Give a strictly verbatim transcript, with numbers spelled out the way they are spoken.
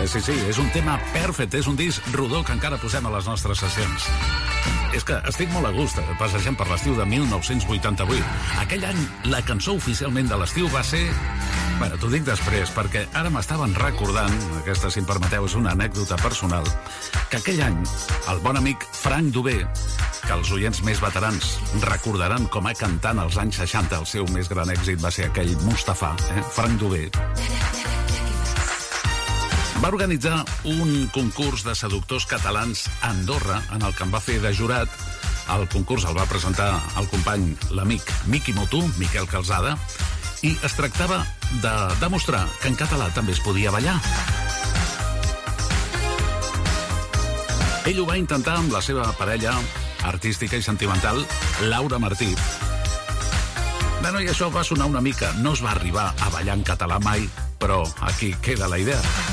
eh? Sí, sí, és un tema perfecte, és un disc rodó que encara posem a les nostres sessions. És que estic molt a gust passejant per l'estiu de mil nou-cents vuitanta-vuit. Aquell any, la cançó oficialment de l'estiu va ser... Bueno, t'ho dic després, perquè ara m'estaven recordant, aquesta, si em permeteu, és una anècdota personal, que aquell any, el bon amic Frank Dubé, que els oients més veterans recordaran com a cantant als anys seixanta, el seu més gran èxit va ser aquell Mustafà, eh? Frank Dubé, va organitzar un concurs de seductors catalans a Andorra, en el que em va fer de jurat. El concurs el va presentar el company, l'amic Miqui Motú, Miquel Calzada, i es tractava de demostrar que en català també es podia ballar. Ell ho va intentar amb la seva parella artística i sentimental, Laura Martí. Bueno, i això va sonar una mica. No es va arribar a ballar en català mai, però aquí queda la idea.